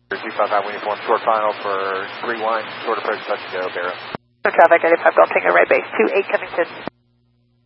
255 uniform, short final for 3-1, short approach, touch to go, Barrow. No traffic, 95 Golf Tango, right base, 28 Covington.